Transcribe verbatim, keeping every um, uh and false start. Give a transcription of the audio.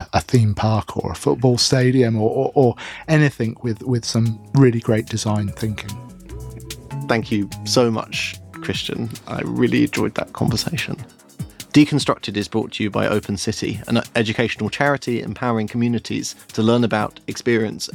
a theme park or a football stadium or, or, or anything with, with some really great design thinking. Thank you so much, Christian. I really enjoyed that conversation. Deconstructed is brought to you by Open City, an educational charity empowering communities to learn about, experience